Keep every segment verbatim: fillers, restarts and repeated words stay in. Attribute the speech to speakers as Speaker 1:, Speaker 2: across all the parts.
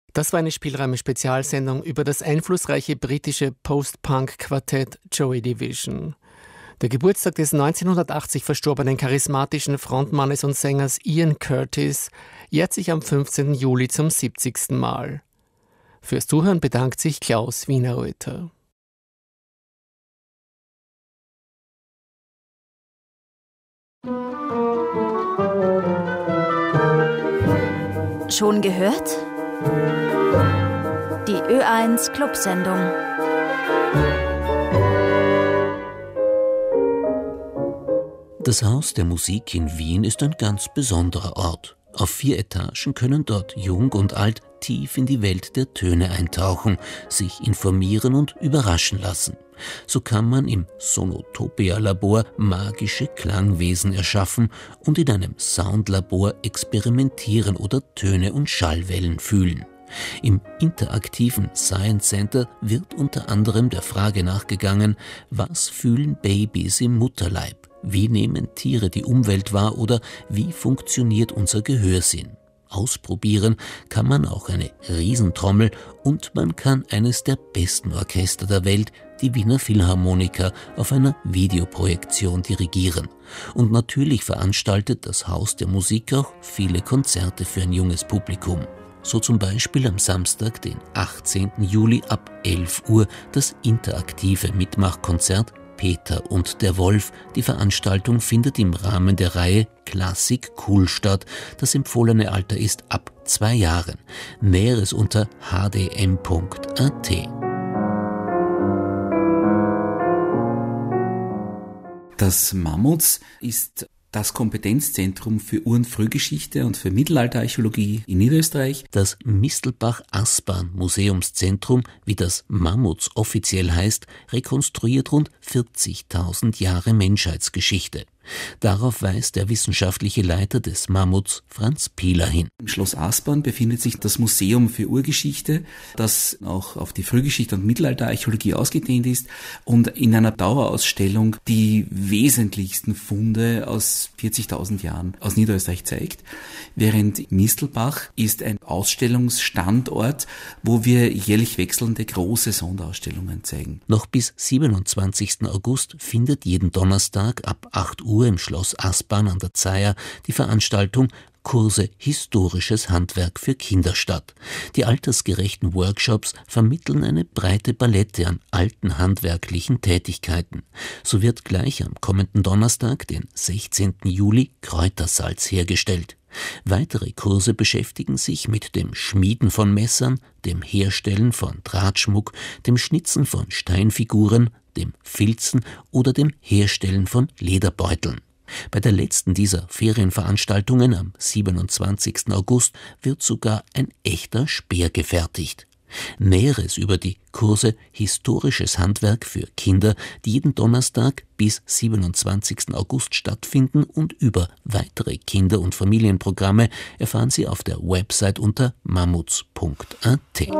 Speaker 1: Das war eine Spielräume-Spezialsendung über das einflussreiche britische Post-Punk-Quartett Joy Division. Der Geburtstag des neunzehnhundertachtzig verstorbenen charismatischen Frontmannes und Sängers Ian Curtis jährt sich am fünfzehnten Juli zum siebzigsten Mal. Fürs Zuhören bedankt sich Klaus Wienerreuter.
Speaker 2: Schon gehört? Die Ö eins Clubsendung.
Speaker 3: Das Haus der Musik in Wien ist ein ganz besonderer Ort. Auf vier Etagen können dort Jung und Alt tief in die Welt der Töne eintauchen, sich informieren und überraschen lassen. So kann man im Sonotopia-Labor magische Klangwesen erschaffen und in einem Soundlabor experimentieren oder Töne und Schallwellen fühlen. Im interaktiven Science Center wird unter anderem der Frage nachgegangen, was fühlen Babys im Mutterleib? Wie nehmen Tiere die Umwelt wahr oder wie funktioniert unser Gehörsinn? Ausprobieren kann man auch eine Riesentrommel und man kann eines der besten Orchester der Welt, die Wiener Philharmoniker, auf einer Videoprojektion dirigieren. Und natürlich veranstaltet das Haus der Musik auch viele Konzerte für ein junges Publikum. So zum Beispiel am Samstag, den achtzehnten Juli ab elf Uhr, das interaktive Mitmachkonzert Peter und der Wolf. Die Veranstaltung findet im Rahmen der Reihe Klassik Cool statt. Das empfohlene Alter ist ab zwei Jahren. Näheres unter h d m punkt a t.
Speaker 4: Das Mammuts ist das Kompetenzzentrum für Ur- und Frühgeschichte und für Mittelalterarchäologie in Niederösterreich.
Speaker 3: Das Mistelbach-Aspern-Museumszentrum, wie das Mammuts offiziell heißt, rekonstruiert rund vierzigtausend Jahre Menschheitsgeschichte. Darauf weist der wissenschaftliche Leiter des Mammuts, Franz Pieler, hin.
Speaker 4: Im Schloss Aspern befindet sich das Museum für Urgeschichte, das auch auf die Frühgeschichte und Mittelalterarchäologie ausgedehnt ist und in einer Dauerausstellung die wesentlichsten Funde aus vierzigtausend Jahren aus Niederösterreich zeigt. Während Mistelbach ist ein Ausstellungsstandort, wo wir jährlich wechselnde große Sonderausstellungen zeigen.
Speaker 3: Noch bis siebenundzwanzigsten August findet jeden Donnerstag ab acht Uhr im Schloss Aspern an der Zeiher die Veranstaltung Kurse Historisches Handwerk für Kinder statt. Die altersgerechten Workshops vermitteln eine breite Palette an alten handwerklichen Tätigkeiten. So wird gleich am kommenden Donnerstag, den sechzehnten Juli, Kräutersalz hergestellt. Weitere Kurse beschäftigen sich mit dem Schmieden von Messern, dem Herstellen von Drahtschmuck, dem Schnitzen von Steinfiguren, dem Filzen oder dem Herstellen von Lederbeuteln. Bei der letzten dieser Ferienveranstaltungen am siebenundzwanzigsten August wird sogar ein echter Speer gefertigt. Näheres über die Kurse Historisches Handwerk für Kinder, die jeden Donnerstag bis siebenundzwanzigsten August stattfinden, und über weitere Kinder- und Familienprogramme erfahren Sie auf der Website unter mammuts punkt a t.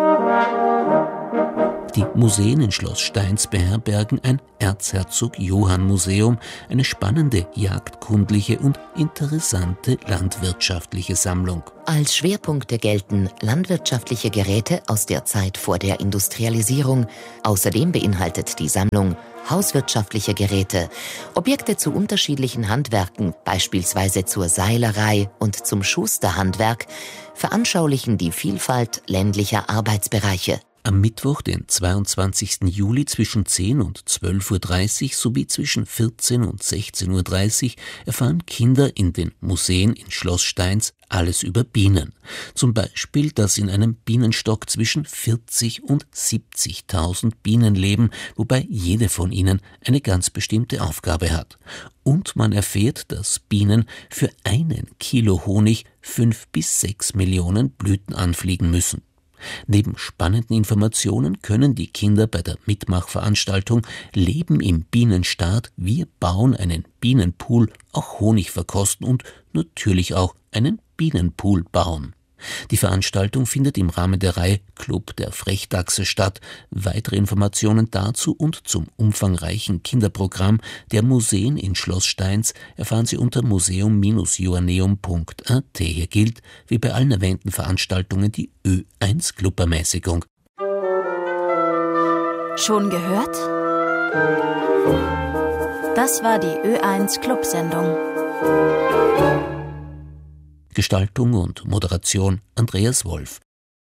Speaker 3: Die Museen in Schloss Steins beherbergen ein Erzherzog-Johann-Museum, eine spannende jagdkundliche und interessante landwirtschaftliche Sammlung.
Speaker 5: Als Schwerpunkte gelten landwirtschaftliche Geräte aus der Zeit vor der Industrialisierung. Außerdem beinhaltet die Sammlung hauswirtschaftliche Geräte, Objekte zu unterschiedlichen Handwerken, beispielsweise zur Seilerei und zum Schusterhandwerk, veranschaulichen die Vielfalt ländlicher Arbeitsbereiche.
Speaker 3: Am Mittwoch, den zweiundzwanzigsten Juli zwischen zehn und zwölf Uhr dreißig sowie zwischen vierzehn und sechzehn Uhr dreißig erfahren Kinder in den Museen in Schloss Steins alles über Bienen. Zum Beispiel, dass in einem Bienenstock zwischen vierzig und siebzigtausend Bienen leben, wobei jede von ihnen eine ganz bestimmte Aufgabe hat. Und man erfährt, dass Bienen für einen Kilo Honig fünf bis sechs Millionen Blüten anfliegen müssen. Neben spannenden Informationen können die Kinder bei der Mitmachveranstaltung Leben im Bienenstaat, wir bauen einen Bienenpool, auch Honig verkosten und natürlich auch einen Bienenpool bauen. Die Veranstaltung findet im Rahmen der Reihe Club der Frechdachse statt. Weitere Informationen dazu und zum umfangreichen Kinderprogramm der Museen in Schloss Steins erfahren Sie unter museum Bindestrich joanneum Punkt a t. Hier gilt, wie bei allen erwähnten Veranstaltungen, die Ö eins Clubermäßigung.
Speaker 2: Schon gehört? Das war die Ö eins Clubsendung.
Speaker 3: Gestaltung und Moderation Andreas Wolf.